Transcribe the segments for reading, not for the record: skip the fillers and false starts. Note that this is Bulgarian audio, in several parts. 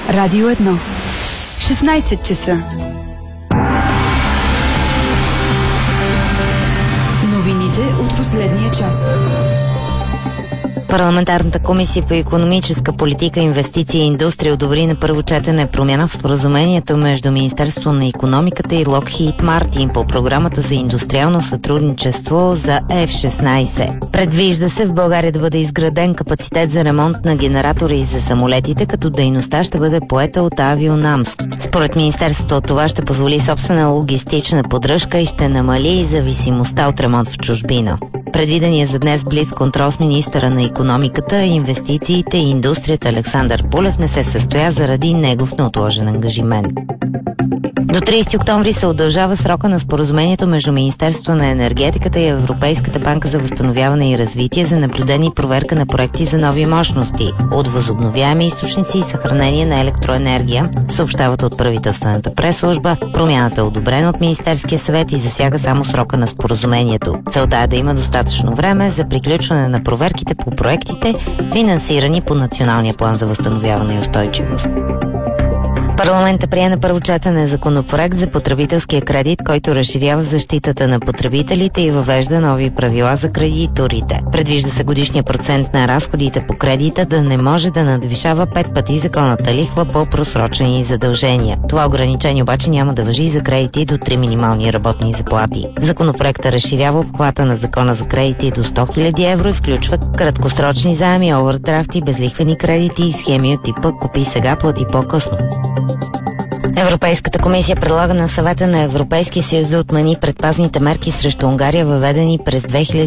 Радио 1. 16 часа. Новините от последния час. Парламентарната комисия по икономическа политика, инвестиции и индустрия одобри на първо четене промяна в споразумението между Министерството на икономиката и Lockheed Martin по програмата за индустриално сътрудничество за F-16. Предвижда се в България да бъде изграден капацитет за ремонт на генератори за самолетите, като дейността ще бъде поета от Авионамс. Според Министерството това ще позволи собствена логистична поддръжка и ще намали зависимостта от ремонт в чужбина. Предвидения за днес блиц контрол с министъра на икономиката, инвестициите и индустрията Александър Пулев не се състоя заради негов неотложен ангажимент. До 30 октомври се удължава срока на споразумението между Министерството на енергетиката и Европейската банка за възстановяване и развитие за наблюдение и проверка на проекти за нови мощности от възобновяеми източници и съхранение на електроенергия, съобщават от правителствената пресслужба. Промяната е одобрена от Министерския съвет и засяга само срока на споразумението. Целта е да има достатъчно време за приключване на проверките по проектите, финансирани по Националния план за възстановяване и устойчивост. Парламентът прие на първо четене законопроект за потребителския кредит, който разширява защитата на потребителите и въвежда нови правила за кредиторите. Предвижда се годишния процент на разходите по кредита да не може да надвишава 5 пъти законната лихва по просрочени задължения. Това ограничение обаче няма да важи и за кредити до 3 минимални работни заплати. Законопроектът разширява обхвата на закона за кредити до 100 000 евро и включва краткосрочни заеми, овърдрафти, безлихвени кредити и схеми от типа "купи сега, плати по-късно". Европейската комисия предлага на Съвета на Европейския съюз да отмени предпазните мерки срещу Унгария, въведени през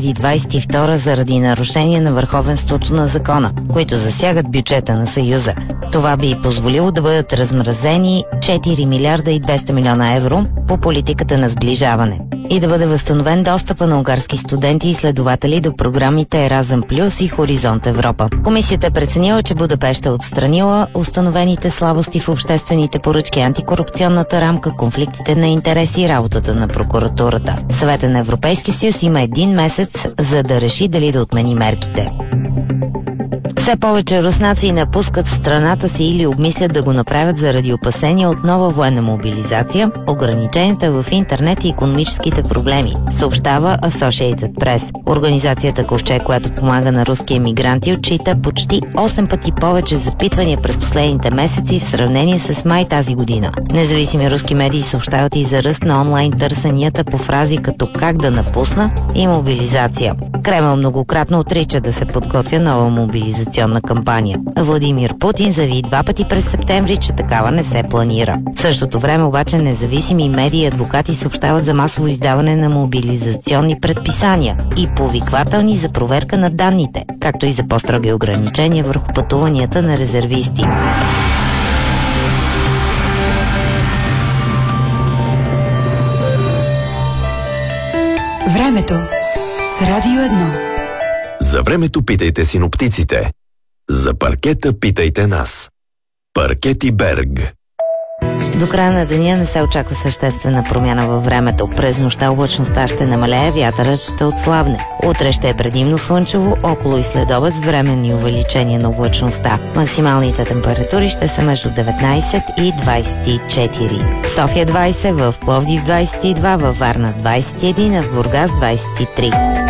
2022 заради нарушение на върховенството на закона, които засягат бюджета на Съюза. Това би позволило да бъдат размразени 4 милиарда и 200 милиона евро по политиката на сближаване и да бъде възстановен достъпа на унгарски студенти и изследователи до програмите Еразъм Плюс и Хоризонт Европа. Комисията е преценила, че Будапеща е отстранила установените слабости в обществените поръчки, антикорупционната рамка, конфликтите на интереси и работата на прокуратурата. Съветът на Европейския съюз има 1 месец, за да реши дали да отмени мерките. Все повече руснаци напускат страната си или обмислят да го направят заради опасения от нова военна мобилизация, ограниченията в интернет и икономическите проблеми, съобщава Associated Press. Организацията Ковчег, която помага на руски емигранти, отчита почти 8 пъти повече запитвания през последните месеци в сравнение с май тази година. Независими руски медии съобщават и за ръст на онлайн търсенията по фрази като "как да напусна" и "мобилизация". Кремъл многократно отрича да се подготвя нова мобилизационна кампания. Владимир Путин заяви 2 пъти през септември, че такава не се планира. В същото време обаче независими медии и адвокати съобщават за масово издаване на мобилизационни предписания и повиквателни за проверка на данните, както и за по-строги ограничения върху пътуванията на резервисти. Времето с Радио 1. За времето питайте синоптиците. За паркета питайте нас. Паркети Берг. До края на деня не се очаква съществена промяна във времето. През нощта облачността ще намалее, вятърът ще отслабне. Утре ще е предимно слънчево, около и следобед с временни увеличения на облачността. Максималните температури ще са между 19 и 24. В София 20, в Пловдив 22, във Варна 21, а в Бургас 23.